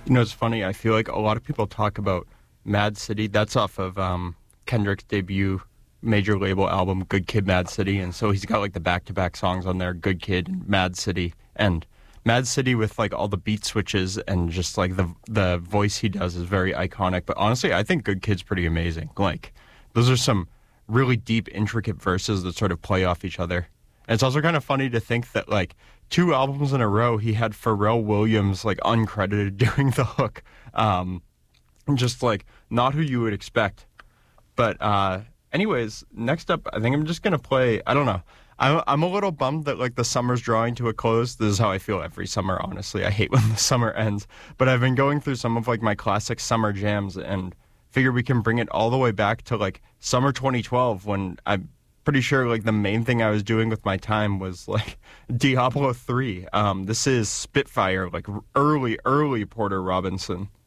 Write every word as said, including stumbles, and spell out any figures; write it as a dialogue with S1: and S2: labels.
S1: You know, it's funny. I feel like a lot of people talk about Mad City. That's off of um, Kendrick's debut major label album, Good Kid, Mad City. And so he's got like the back-to-back songs on there, Good Kid and Mad City. And Mad City with like all the beat switches and just like the the voice he does is very iconic. But honestly, I think Good Kid's pretty amazing. Like, those are some really deep, intricate verses that sort of play off each other. And it's also kind of funny to think that like two albums in a row, he had Pharrell Williams like uncredited doing the hook. Um, just like not who you would expect. But uh, anyways, next up, I think I'm just going to play, I don't know. I'm, I'm a little bummed that like the summer's drawing to a close. This is how I feel every summer, honestly. I hate when the summer ends. But I've been going through some of like my classic summer jams and figure we can bring it all the way back to like summer twenty twelve when I'm pretty sure like the main thing I was doing with my time was like Diablo three. Um, this is Spitfire, like early, early Porter Robinson.